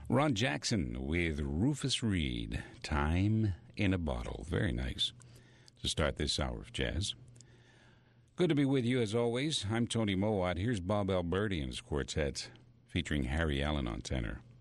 Ron Jackson with Rufus Reed, Time in a Bottle. Very nice to start this hour of jazz. Good to be with you as always. I'm Tony Mowat. Here's Bob Alberti and his quartet featuring Harry Allen on tenor.